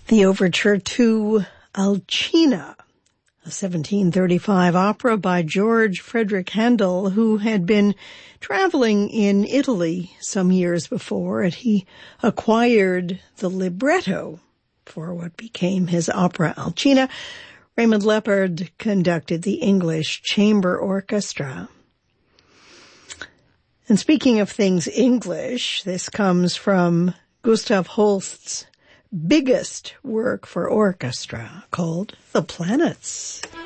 The overture to Alcina, a 1735 opera by George Frederick Handel, who had been traveling in Italy some years before, and he acquired the libretto for what became his opera Alcina. Raymond Leppard conducted the English Chamber Orchestra. And speaking of things English, this comes from Gustav Holst's biggest work for orchestra called The Planets.